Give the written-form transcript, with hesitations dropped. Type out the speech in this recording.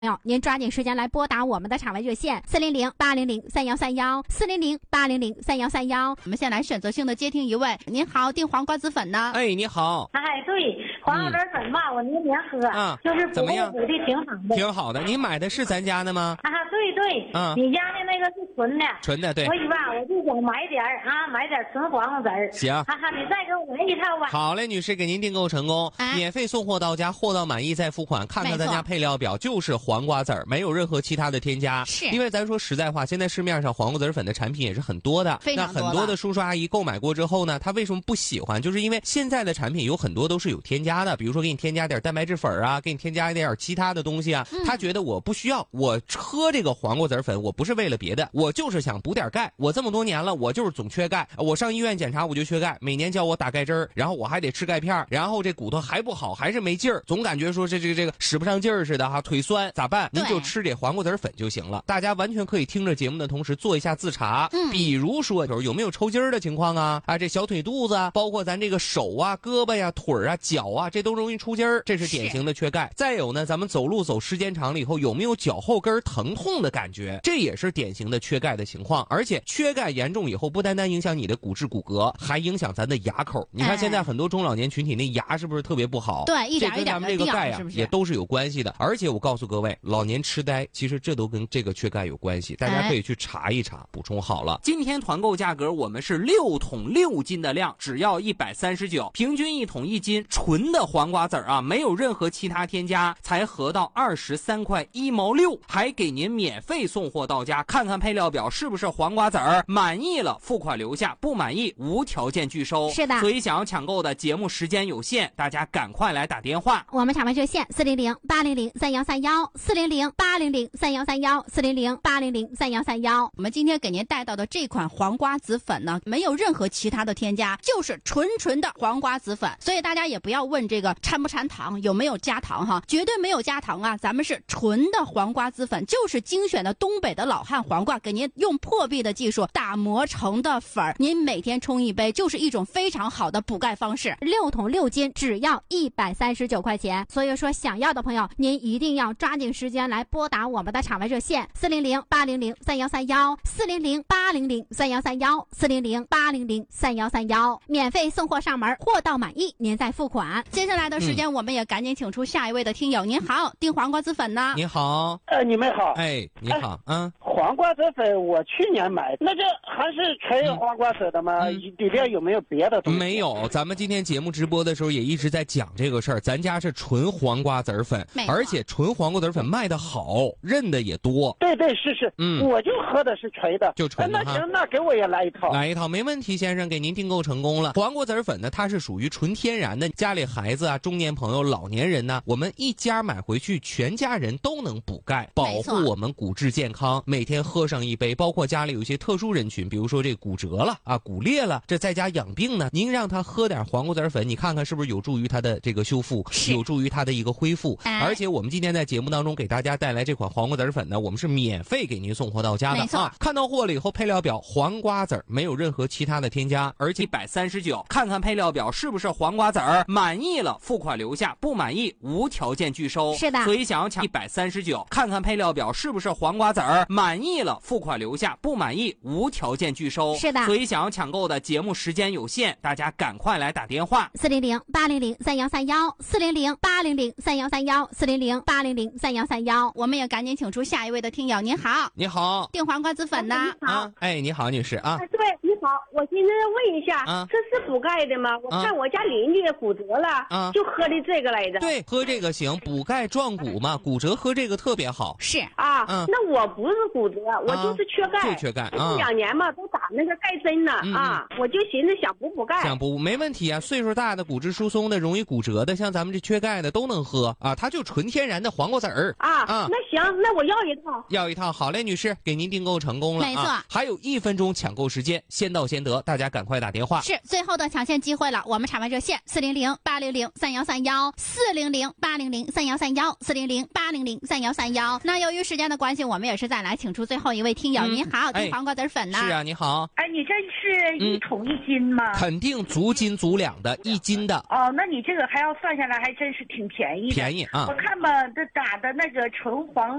您抓紧时间来拨打我们的场外热线400-800-3131，400-800-3131。 我们先来选择性的接听一位。您好，订黄瓜子粉呢？ 哎，你好。 哎，对，黄瓜子粉吧，我年年喝，就是补的挺好的， 挺好的。您买的是咱家的吗？ 对对，你家的那个是纯的， 纯的，对。 所以吧，我就想买点纯黄瓜子儿。 行， 你再给我来一套吧。 好嘞，女士，给您订购成功，免费送货到家，货到满意再付款。看看咱家配料表，就是黄瓜子儿，没有任何其他的添加。 是， 因为咱说实在话，现在市面上黄瓜子粉的产品也是很多的， 非常多。 那很多的叔叔阿姨购买过之后呢，他为什么不喜欢？就是因为现在的产品有很多都是有添加的，比如说给你添加点蛋白质粉啊，给你添加一点其他的东西啊。他觉得我不需要，我喝这个黄瓜子粉，我不是为了别的，我就是想补点钙。我这么多年了，我就是总缺钙，我上医院检查我就缺钙，每年叫我打钙针儿，然后我还得吃钙片，然后这骨头还不好，还是没劲儿，总感觉说这个使不上劲儿似的哈，腿酸咋办？您就吃这黄瓜子粉就行了。大家完全可以听着节目的同时做一下自查，比如说有没有抽筋儿的情况啊，这小腿肚子，包括咱这个手啊、胳膊呀、腿啊、脚啊，这都容易出筋儿，这是典型的缺钙。再有呢，咱们走路走时间长了以后，有没有脚后跟疼痛的感觉？这也是典型的缺钙的情况。而且缺钙严重以后，不单单影响你的骨质骨骼，还影响咱的牙口。你看现在很多中老年群体那牙是不是特别不好？ 对，一点一点的掉， 这跟咱们这个钙呀， 是不是也都是有关系的。而且我告诉各位，老年痴呆其实这都跟这个缺钙有关系，大家可以去查一查，补充好了。今天团购价格我们是6桶6斤的量，只要139，平均1桶1斤纯的黄瓜籽啊，没有任何其他添加，才合到23块1毛6，还给您免费送货到家。看看配料表是不是黄瓜籽儿，满意了付款留下，不满意无条件拒收。 是的， 所以想要抢购的节目时间有限，大家赶快来打电话。 我们场外热线400-800-3131，400-800-3131，400-800-3131。 我们今天给您带到的这款黄瓜子粉呢，没有任何其他的添加，就是纯的黄瓜子粉。所以大家也不要问这个掺不掺糖，有没有加糖哈，绝对没有加糖啊，咱们是纯的黄瓜子粉，就是精选的东北的老汉黄瓜，给您用破壁的技术打磨成的粉儿，您每天冲一杯，就是一种非常好的补钙方式。 6桶6斤只要139块钱，所以说想要的朋友，您一定要抓紧时间来拨打我们的场外热线400-800-3131，400-800-3131，400-800-3131，免费送货上门，货到满意您再付款。 接下来的时间，我们也赶紧请出下一位的听友。您好，订黄瓜子粉呢？ 你好， 你们好， 哎，你好， 黄瓜子粉我去年买，那这还是纯黄瓜子的吗？里边有没有别的东西？ 没有，咱们今天节目直播的时候也一直在讲这个事儿，咱家是纯黄瓜子粉，而且纯黄瓜子粉卖的好，认的也多。 对对是，我就喝的是纯的， 就纯的。 那行，那给我也来一套， 没问题，先生，给您订购成功了。黄瓜子粉呢，它是属于纯天然的，家里孩子啊、中年朋友、老年人呢，我们一家买回去，全家人都能补钙，保护我们骨质健康。每天喝上一杯，包括家里有一些特殊人群，比如说这骨折了啊、骨裂了，这在家养病呢，您让他喝点黄瓜子粉，你看看是不是有助于他的这个修复，有助于他的一个恢复。而且我们今天在节目当中给大家带来这款黄瓜子粉呢，我们是免费给您送货到家的啊。看到货了以后，配料表黄瓜子没有任何其他的添加，而且139，看看配料表是不是黄瓜子儿，满意了付款留下，不满意无条件拒收。 是的， 所以想要抢139，看看配料表是不是黄瓜子儿，满意了付款留下，不满意无条件拒收。 是的， 所以想要抢购的节目时间有限，大家赶快来打电话。 400-800-3131，400-800-3131，400-800-3131。 我们也赶紧请出下一位的听友。您好， 你好， 订黄瓜子粉呢？ 哎，你好，女士啊。 对，你好，我寻思问一下，这是补钙的吗？我看我家邻居骨折了，就喝的这个来着。 对，喝这个行，补钙壮骨嘛，骨折喝这个特别好。 是啊，那我不是骨折，我就是缺钙， 就缺钙啊。 2年嘛，都打那个钙针呢啊，我就寻思想补钙。 想补没问题啊，岁数大的、骨质疏松的、容易骨折的，像咱们这缺钙的都能喝啊，它就纯天然的黄瓜籽儿啊。那行，那我要一套， 好嘞，女士，给您订购成功了， 没错， 还有1分钟抢购时间，先到先得，大家赶快打电话。 是最后的抢先机会了，我们场外热线400-800-3131，400-800-3131，400-800-3131。那由于时间的关系，我们也是再来请请出最后一位听友。您好，听黄瓜子粉呢？ 是啊，你好。 哎，你这是1桶1斤吗？ 肯定足斤足两的，1斤的。 哦，那你这个还要算下来，还真是挺便宜的。 便宜啊！ 我看吧，这打的那个纯黄